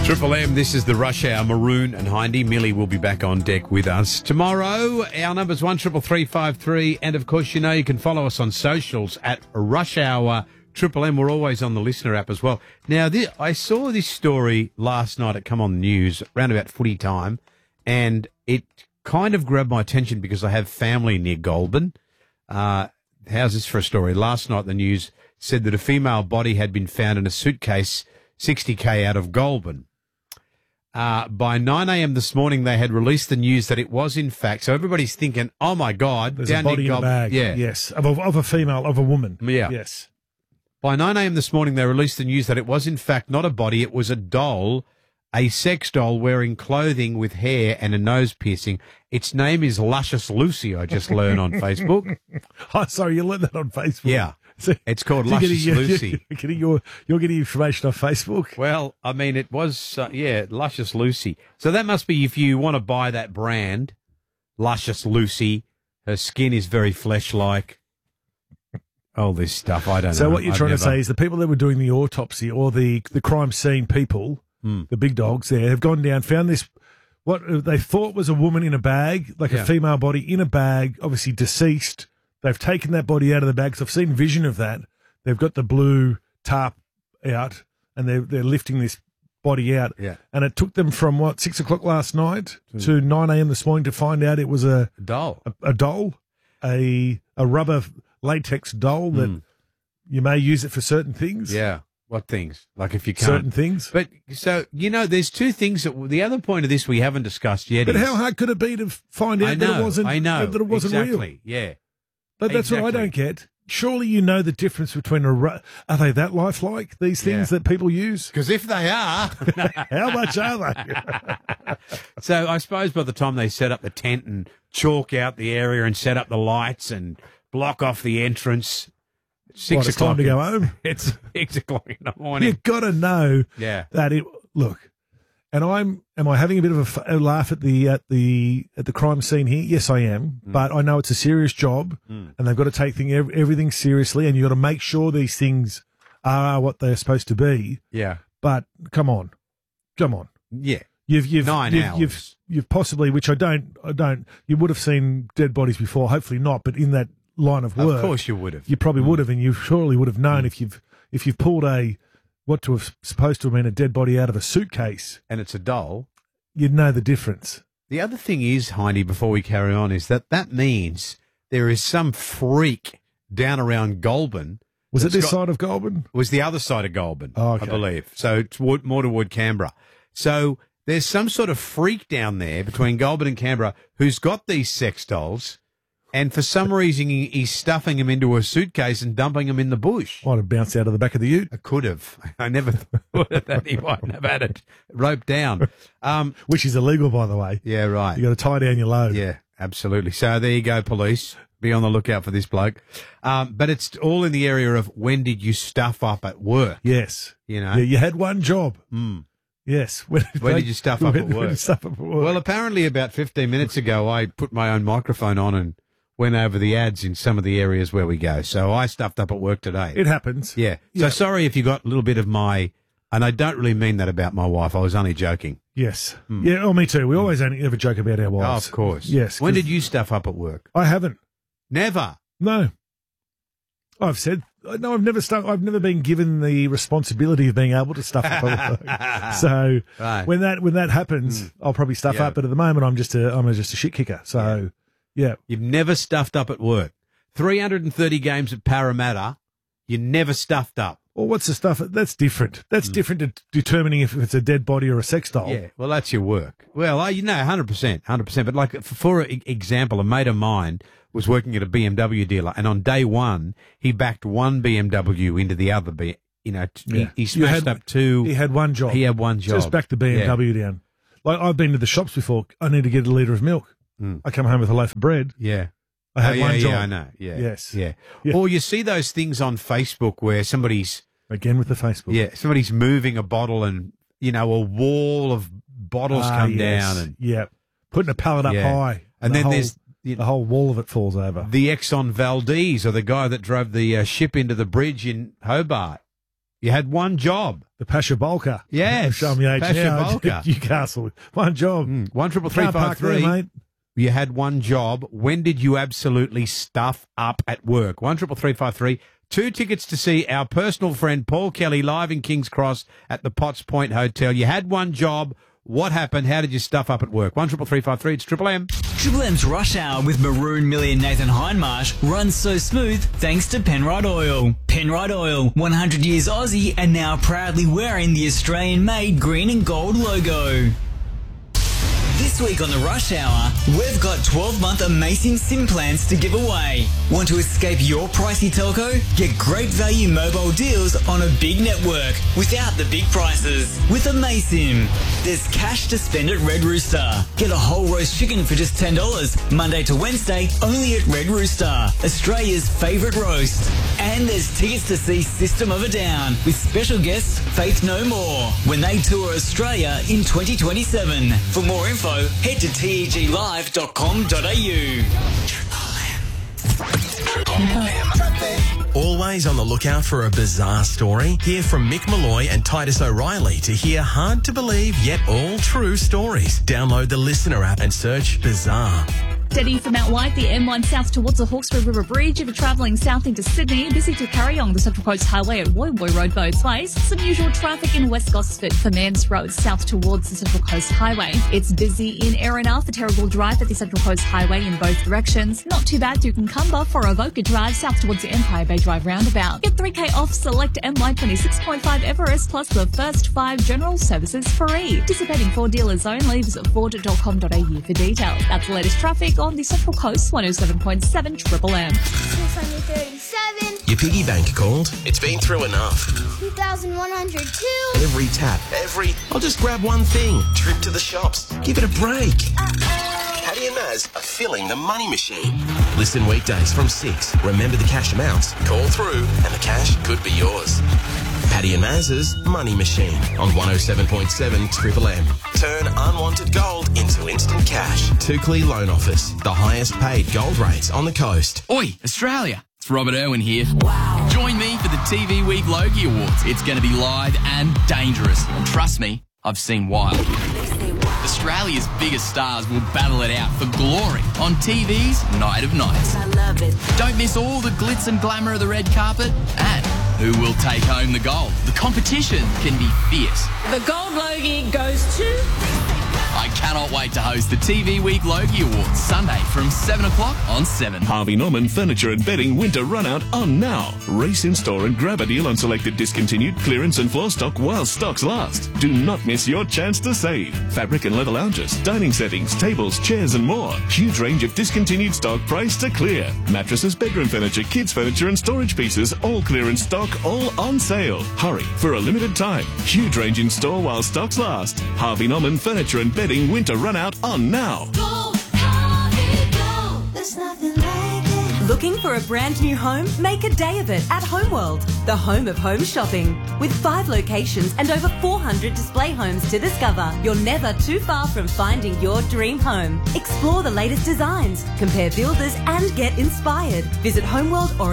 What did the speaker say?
Triple M, this is the Rush Hour. Maroon and Hindy. Millie will be back on deck with us tomorrow. Our number's 133353. And, of course, you know you can follow us on socials at Rush Hour Triple M. We're always on the listener app as well. Now, I saw this story last night at Come On News, around about footy time, and it kind of grabbed my attention because I have family near Goulburn. How's this for a story? Last night the news said that a female body had been found in a suitcase 60k out of Goulburn. By 9 a.m. this morning, they had released the news that it was, in fact, so everybody's thinking, oh, my God. There's a body in a bag. Yeah. Yes. Of a female, of a woman. Yeah. Yes. By 9 a.m. this morning, they released the news that it was, in fact, not a body. It was a doll, a sex doll wearing clothing with hair and a nose piercing. Its name is Luscious Lucy, I just learned on Facebook. Oh, sorry, you learned that on Facebook. Yeah. It's called Luscious Lucy. You're getting information off Facebook? Well, I mean, it was, Luscious Lucy. So that must be if you want to buy that brand, Luscious Lucy. Her skin is very flesh-like. All this stuff, I don't know. So what you're trying to say is the people that were doing the autopsy or the crime scene people, the big dogs there, have gone down, found this, what they thought was a woman in a bag, like a female body in a bag, obviously deceased. They've taken that body out of the bag. So I've seen vision of that. They've got the blue tarp out and they're lifting this body out. Yeah. And it took them from, 6 o'clock last night to 9 a.m. this morning to find out it was a doll. A doll, a rubber latex doll that you may use it for certain things. Yeah. What things? Like if you can't. Certain things. But, so, there's two things the other point of this we haven't discussed yet. But how hard could it be to find out that it wasn't exactly. real? Yeah. But that's what I don't get. Surely you know the difference between are they that lifelike, these things that people use? Because if they are, how much are they? So I suppose by the time they set up the tent and chalk out the area and set up the lights and block off the entrance, 6 it's o'clock time to go home. It's 6 o'clock in the morning. You've got to know that it. Look, and am I having a bit of a laugh at the crime scene here? Yes, I am. But I know it's a serious job, and they've got to take everything seriously, and you've got to make sure these things are what they're supposed to be. Yeah. But come on. Yeah. You've 9 hours. You've possibly, which I don't. You would have seen dead bodies before. Hopefully not. But in that line of work, of course you would have. You probably would have, and you surely would have known if you've pulled supposed to have been a dead body out of a suitcase. And it's a doll. You'd know the difference. The other thing is, Hindy, before we carry on, is that means there is some freak down around Goulburn. Was it this side of Goulburn? It was the other side of Goulburn, okay. I believe. So it's more toward Canberra. So there's some sort of freak down there between Goulburn and Canberra who's got these sex dolls. And for some reason, he's stuffing them into a suitcase and dumping them in the bush. Might have bounced out of the back of the ute. I could have. I never thought of that. He mightn't have had it roped down. Which is illegal, by the way. Yeah, right. You got to tie down your load. Yeah, absolutely. So there you go, police. Be on the lookout for this bloke. But it's all in the area of when did you stuff up at work? Yes. You you had one job. Yes. When did you stuff up at work? Well, Well, apparently about 15 minutes ago, I put my own microphone on and went over the ads in some of the areas where we go. So I stuffed up at work today. It happens. Yeah. So sorry if you got a little bit of and I don't really mean that about my wife. I was only joking. Yes. Yeah, me too. We always only ever joke about our wives. Oh, of course. Yes. When did you stuff up at work? I haven't. Never. No. I've never been given the responsibility of being able to stuff up at work. So when that happens, I'll probably stuff up. But at the moment, I'm just a shit kicker. So. Yeah. You've never stuffed up at work. 330 games at Parramatta, you never stuffed up. Well, what's the stuff? That's different. That's different to determining if it's a dead body or a sex doll. Yeah, well, that's your work. Well, 100%. But like, for example, a mate of mine was working at a BMW dealer, and on day one, he backed one BMW into the other. He smashed up two. He had one job. Just back the BMW down. Like, I've been to the shops before. I need to get a litre of milk. I come home with a loaf of bread. Yeah. I had one job. Yeah, I know. Yeah. Yes. Yeah. Or you see those things on Facebook where somebody's... Again with the Facebook. Yeah, somebody's moving a bottle and, a wall of bottles come down. And putting a pallet up high. And then there's... the whole wall of it falls over. The Exxon Valdez, or the guy that drove the ship into the bridge in Hobart. You had one job. The Pasha Bolka. Yes. Show me age Pasha now. Bolka. Newcastle. One job. 133353. Mate. You had one job. When did you absolutely stuff up at work? 133353. 2 tickets to see our personal friend Paul Kelly live in King's Cross at the Potts Point Hotel. You had one job. What happened? How did you stuff up at work? 133353. It's Triple M. Triple M's Rush Hour with Maroon, Millie and Nathan Hindmarsh runs so smooth thanks to Penrite Oil. Penrite Oil, 100 years Aussie and now proudly wearing the Australian-made green and gold logo. This week on the Rush Hour, we've got 12-month amazing SIM plans to give away. Want to escape your pricey telco? Get great value mobile deals on a big network without the big prices with Amaysim. There's cash to spend at Red Rooster. Get a whole roast chicken for just $10 Monday to Wednesday only at Red Rooster, Australia's favourite roast. And there's tickets to see System of a Down with special guests Faith No More when they tour Australia in 2027. For more info, head to teglive.com.au. Always on the lookout for a bizarre story? Hear from Mick Malloy and Titus O'Reilly to hear hard-to-believe yet all-true stories. Download the Listener app and search Bizarre. Steady from Mount White, the M1 south towards the Hawkesbury River Bridge. If you're travelling south into Sydney, busy to carry on the Central Coast Highway at Woy Woy Road both ways. Some usual traffic in West Gosford for Mans Road south towards the Central Coast Highway. It's busy in Erina for Terrigal Drive at the Central Coast Highway in both directions. Not too bad through Concumba for Avoca Drive south towards the Empire Bay Drive roundabout. Get 3K off select MY 26.5 Everest plus the first 5 general services free. Participating Ford dealers only. Visit ford.com.au for details. That's the latest traffic on the Central Coast 107.7 Triple M. 637. Your piggy bank called. It's been through enough. 2,102. Every tap, I'll just grab one thing. Trip to the shops. Give it a break. Paddy and Maz are filling the money machine. Listen weekdays from 6. Remember the cash amounts. Call through and the cash could be yours. Paddy and Maz's Money Machine on 107.7 Triple M. Turn unwanted gold into instant cash. Tukli Loan Office, the highest paid gold rates on the coast. Oi, Australia. It's Robert Irwin here. Wow. Join me for the TV Week Logie Awards. It's going to be live and dangerous. And trust me, I've seen wild. Australia's biggest stars will battle it out for glory on TV's Night of Nights. I love it. Don't miss all the glitz and glamour of the red carpet and who will take home the gold. The competition can be fierce. The gold Logie goes to... I cannot wait to host the TV Week Logie Awards Sunday from 7 o'clock on 7. Harvey Norman Furniture and Bedding Winter Run Out on now. Race in store and grab a deal on selected discontinued clearance and floor stock while stocks last. Do not miss your chance to save. Fabric and leather lounges, dining settings, tables, chairs and more. Huge range of discontinued stock priced to clear. Mattresses, bedroom furniture, kids furniture and storage pieces, all clearance stock, all on sale. Hurry for a limited time. Huge range in store while stocks last. Harvey Norman Furniture and Bedding Winter Run Out on now. Go, Harvey, go. There's nothing like it. Looking for a brand new home? Make a day of it at Homeworld, the home of home shopping. With 5 locations and over 400 display homes to discover, you're never too far from finding your dream home. Explore the latest designs, compare builders and get inspired. Visit Homeworld or